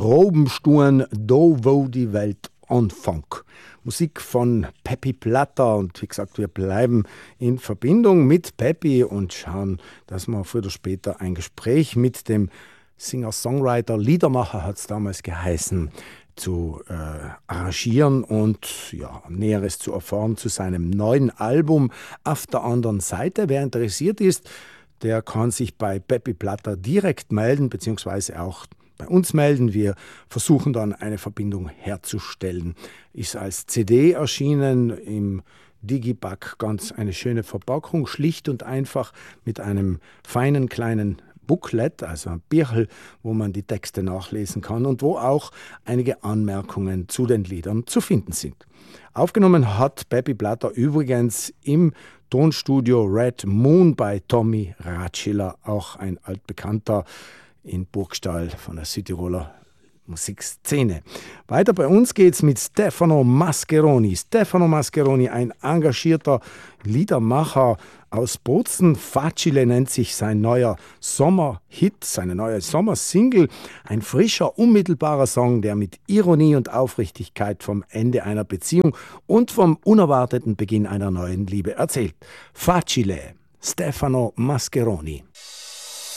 Probensturen Do wo die Welt anfängt. Musik von Peppi Platter und wie gesagt, wir bleiben in Verbindung mit Peppi und schauen, dass wir früher oder später ein Gespräch mit dem Singer-Songwriter, Liedermacher hat es damals geheißen, zu arrangieren und ja, Näheres zu erfahren zu seinem neuen Album Auf der anderen Seite. Wer interessiert ist, der kann sich bei Peppi Platter direkt melden, beziehungsweise auch bei uns melden. Wir versuchen dann eine Verbindung herzustellen. Ist als CD erschienen im Digipack, ganz eine schöne Verpackung, schlicht und einfach mit einem feinen kleinen Booklet, also ein Birchel, wo man die Texte nachlesen kann und wo auch einige Anmerkungen zu den Liedern zu finden sind. Aufgenommen hat Peppi Platter übrigens im Tonstudio Red Moon bei Tommy Ratschiller, auch ein altbekannter in Burgstall von der Südtiroler Musikszene. Weiter bei uns geht's mit Stefano Mascheroni. Stefano Mascheroni, ein engagierter Liedermacher aus Bozen. Facile nennt sich sein neuer Sommerhit, seine neue Sommersingle. Ein frischer, unmittelbarer Song, der mit Ironie und Aufrichtigkeit vom Ende einer Beziehung und vom unerwarteten Beginn einer neuen Liebe erzählt. Facile, Stefano Mascheroni.